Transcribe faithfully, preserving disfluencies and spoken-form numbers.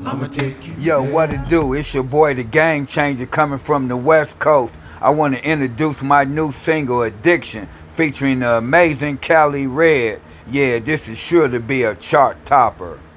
I'ma take you Yo, there. what it do? It's your boy, the Game Changer, coming from the West Coast. I want to introduce my new single, Addiction, featuring the amazing Cali Red. Yeah, this is sure to be a chart topper.